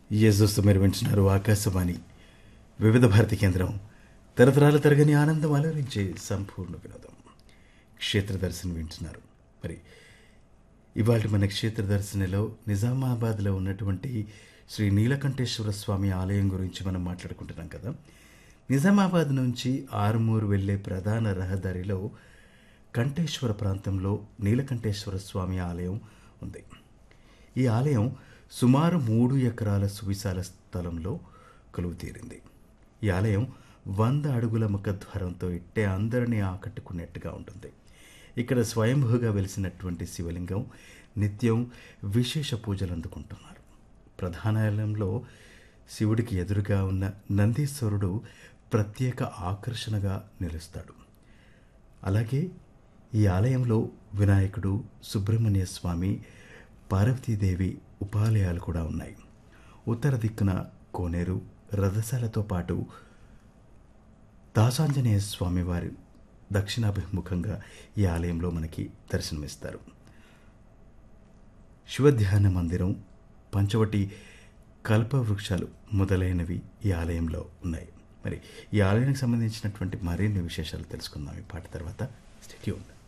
యేసుస్తూ మీరు వింటున్నారు ఆకాశవాణి వివిధ భారతి కేంద్రం తరతరాల తరగని ఆనందం అలరించే సంపూర్ణ వినోదం క్షేత్ర దర్శనం వింటున్నారు. మరి ఇవాళ మన క్షేత్ర దర్శనలో నిజామాబాద్లో ఉన్నటువంటి శ్రీ నీలకంఠేశ్వర స్వామి ఆలయం గురించి మనం మాట్లాడుకుంటున్నాం కదా. నిజామాబాద్ నుంచి ఆరుమూరు వెళ్ళే ప్రధాన రహదారిలో కంఠేశ్వర ప్రాంతంలో నీలకంఠేశ్వర స్వామి ఆలయం ఉంది. ఈ ఆలయం సుమారు 3 ఎకరాల సువిశాల స్థలంలో కొలువుతీరింది. ఈ ఆలయం 100 అడుగుల ముఖద్వారంతో ఇట్టే అందరినీ ఆకట్టుకునేట్టుగా ఉంటుంది. ఇక్కడ స్వయంభూగా వెలిసినటువంటి శివలింగం నిత్యం విశేష పూజలు అందుకుంటున్నారు. ప్రధాన ఆలయంలో శివుడికి ఎదురుగా ఉన్న నందీశ్వరుడు ప్రత్యేక ఆకర్షణగా నిలుస్తాడు. అలాగే ఈ ఆలయంలో వినాయకుడు, సుబ్రహ్మణ్య స్వామి, పార్వతీదేవి ఉపాలయాలు కూడా ఉన్నాయి. ఉత్తర దిక్కున కోనేరు, రథశాలతో పాటు దాసాంజనేయ స్వామి వారి దక్షిణాభిముఖంగా ఈ ఆలయంలో మనకి దర్శనమిస్తారు. శివధ్యాన మందిరం, పంచవటి కల్పవృక్షాలు మొదలైనవి ఈ ఆలయంలో ఉన్నాయి. మరి ఈ ఆలయానికి సంబంధించినటువంటి మరిన్ని విశేషాలు తెలుసుకుందాం ఈ పాట తర్వాత. Stay tuned.